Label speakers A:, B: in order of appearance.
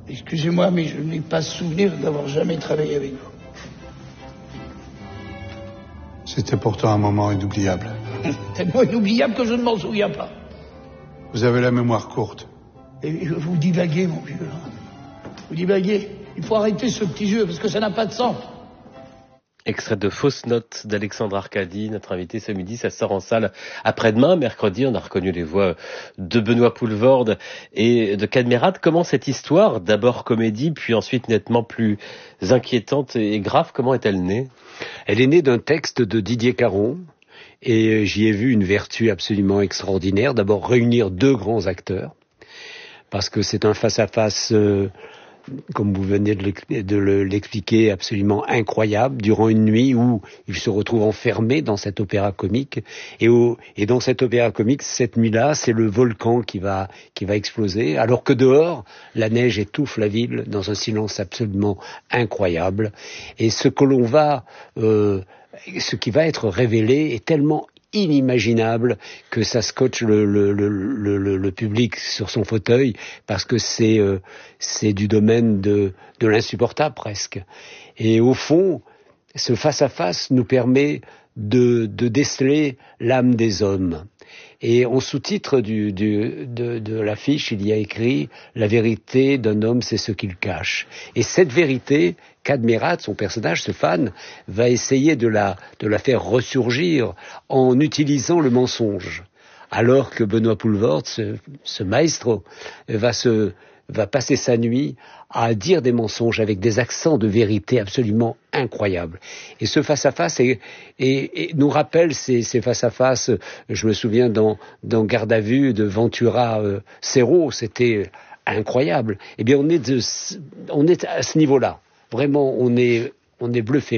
A: Excusez-moi, mais je n'ai pas souvenir d'avoir jamais travaillé avec vous.
B: C'était pourtant un moment inoubliable.
A: Tellement inoubliable que je ne m'en souviens pas.
B: Vous avez la mémoire courte.
A: Et vous divaguez, mon vieux. Vous divaguez. Il faut arrêter ce petit jeu, parce que ça n'a pas de sens.
C: Extrait de Fausses Notes d'Alexandre Arcadi, notre invité ce midi. Ça sort en salle après-demain, mercredi. On a reconnu les voix de Benoît Poelvoorde et de Cadmerade. Comment cette histoire, d'abord comédie, puis ensuite nettement plus inquiétante et grave, comment est-elle née?
D: Elle est née d'un texte de Didier Caron. Et j'y ai vu une vertu absolument extraordinaire. D'abord, réunir deux grands acteurs, parce que c'est un face-à-face, comme vous venez de l'expliquer, absolument incroyable, durant une nuit où il se retrouve enfermé dans cet opéra comique. Et dans cet opéra comique, cette nuit-là, c'est le volcan qui va exploser, alors que dehors, la neige étouffe la ville dans un silence absolument incroyable. Et ce qui va être révélé est tellement inimaginable que ça scotche le public sur son fauteuil, parce que c'est du domaine de l'insupportable presque. Et au fond, ce face-à-face nous permet de déceler l'âme des hommes. Et en sous-titre de l'affiche, il y a écrit « La vérité d'un homme, c'est ce qu'il cache ». Et cette vérité, Cadmerade, son personnage, ce fan, va essayer de la faire ressurgir en utilisant le mensonge. Alors que Benoît Poelvoorde, ce maestro, va passer sa nuit à dire des mensonges avec des accents de vérité absolument incroyables. Et ce face-à-face et nous rappelle ces face-à-face, je me souviens dans Garde à vue de Ventura Cerro, c'était incroyable. Eh bien, on est à ce niveau-là. Vraiment, on est bluffé.